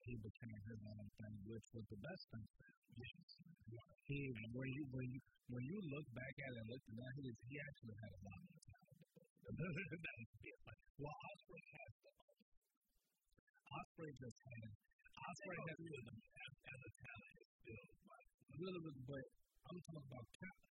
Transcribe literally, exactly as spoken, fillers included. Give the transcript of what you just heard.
he became his own thing, which was the best thing for him. He when you when you when you look back at it and look at he he actually had a lot more talent. That was it. Like, well, Osprey has the Osprey just had Osprey has really as a talent is still like really, but I'm talking about